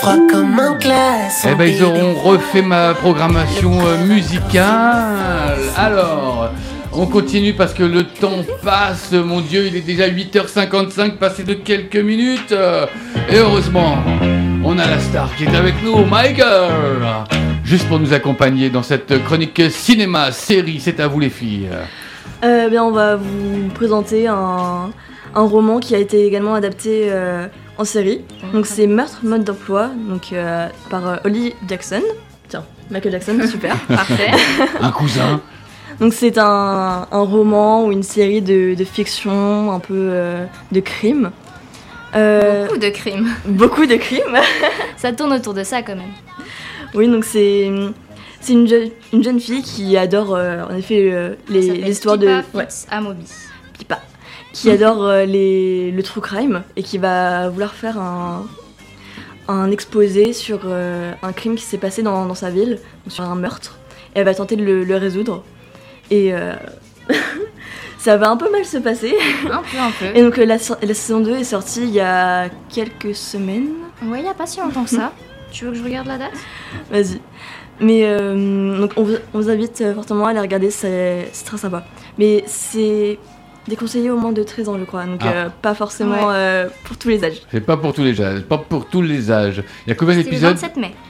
froid comme un glaçon. Eh ben ils auront refait ma programmation musicale. Alors, on continue parce que le temps passe. Mon Dieu, il est déjà 8h55, passé de quelques minutes. Et heureusement, on a la star qui est avec nous, Michael, juste pour nous accompagner dans cette chronique cinéma, série. C'est à vous les filles. Bien, on va vous présenter un roman qui a été également adapté en série. Donc c'est Meurtre, mode d'emploi, donc par Holly Jackson. Tiens, Michael Jackson, super. Parfait. Un cousin. Donc c'est un roman ou une série de fiction, un peu de crime. Beaucoup de crimes. Beaucoup de crimes. Ça tourne autour de ça quand même. Oui, donc c'est une jeune fille qui adore en effet les histoires de... Amobi. Pipa. Qui adore le true crime et qui va vouloir faire un exposé sur un crime qui s'est passé dans sa ville, sur un meurtre. Et elle va tenter de le résoudre. Et ça va un peu mal se passer. Un peu. Et donc la saison 2 est sortie il y a quelques semaines. Ouais, il n'y a pas si longtemps que ça. Tu veux que je regarde la date ? Vas-y. Mais donc on vous invite fortement à aller regarder, c'est très sympa. Mais c'est déconseillé au moins de 13 ans, je crois, donc pas forcément pour tous les âges. C'est pas pour tous les âges, pas pour tous les âges. Il y a combien d'épisodes ? C'est le 27 mai.